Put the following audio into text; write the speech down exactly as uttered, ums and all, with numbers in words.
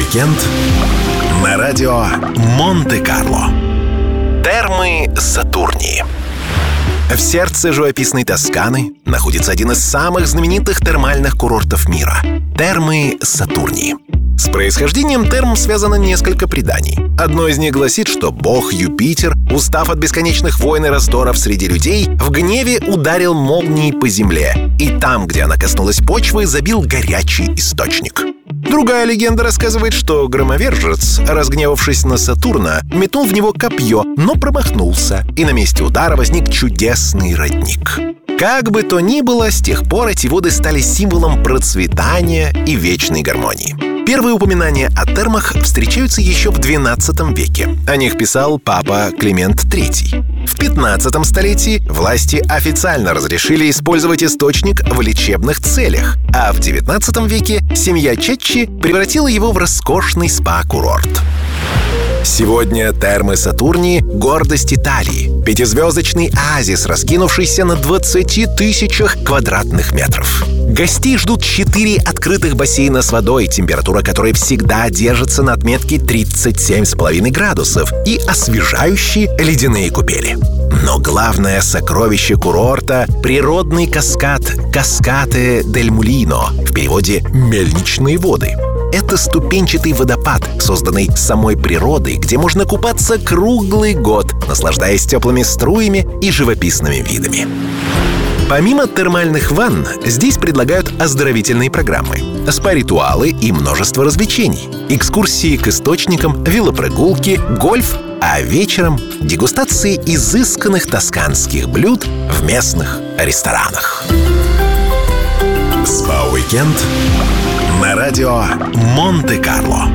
Спа-уикенд на радио Монте-Карло. Термы Сатурнии. В сердце живописной Тосканы находится один из самых знаменитых термальных курортов мира — термы Сатурнии. С происхождением терм связано несколько преданий. Одно из них гласит, что бог Юпитер, устав от бесконечных войн и раздоров среди людей, в гневе ударил молнией по земле, и там, где она коснулась почвы, забил горячий источник. Другая легенда рассказывает, что громовержец, разгневавшись на Сатурна, метнул в него копье, но промахнулся, и на месте удара возник чудесный родник. Как бы то ни было, с тех пор эти воды стали символом процветания и вечной гармонии. Первые упоминания о термах встречаются еще в двенадцатом веке. О них писал папа Климент третий. В пятнадцатом столетии власти официально разрешили использовать источник в лечебных целях, а в девятнадцатом веке семья Чеччи превратила его в роскошный спа-курорт. Сегодня термы Сатурнии — гордость Италии. Пятизвездочный оазис, раскинувшийся на двадцати тысячах квадратных метров. Гостей ждут четыре открытых бассейна с водой, температура которой всегда держится на отметке тридцать семь с половиной градусов, и освежающие ледяные купели. Но главное сокровище курорта — природный каскад Каскате дель Мулино, в переводе «мельничные воды». Это ступенчатый водопад, созданный самой природой, где можно купаться круглый год, наслаждаясь теплыми струями и живописными видами. Помимо термальных ванн, здесь предлагают оздоровительные программы, спа-ритуалы и множество развлечений, экскурсии к источникам, велопрогулки, гольф, а вечером — дегустации изысканных тосканских блюд в местных ресторанах. Спа-уикенд на радио Монте-Карло.